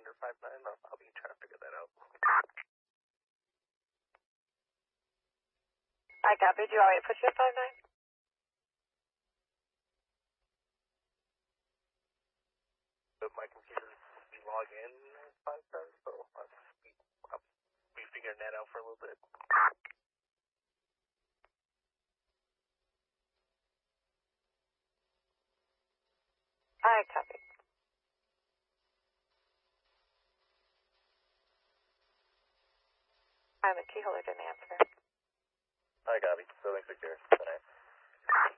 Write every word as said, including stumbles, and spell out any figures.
Victor five nine, I'll, I'll be trying to figure that out. I copy. Do you want me to put you at five nine? But my computer we log in as five ten, so I'll be, I'll be figuring that out for a little bit. I copy. I'm a keyholder, didn't answer. I copy. Building secure. Good night.